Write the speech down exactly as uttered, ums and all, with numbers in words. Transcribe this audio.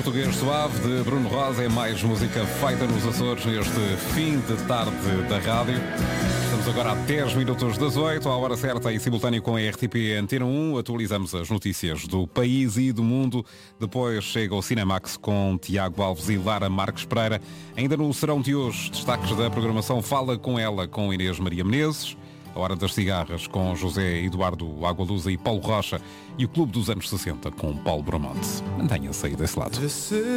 Português Suave de Bruno Rosa é mais música feita nos Açores neste fim de tarde da rádio. Estamos agora a dez minutos das oito, à hora certa e simultâneo com a R T P Antena um. Atualizamos as notícias do país e do mundo. Depois chega o Cinemax com Tiago Alves e Lara Marques Pereira. Ainda no serão de hoje, destaques da programação Fala com ela, com Inês Maria Menezes. A Hora das Cigarras com José Eduardo Agualusa e Paulo Rocha. E o Clube dos Anos sessenta com Paulo Bramonte. Mantenha-se aí desse lado.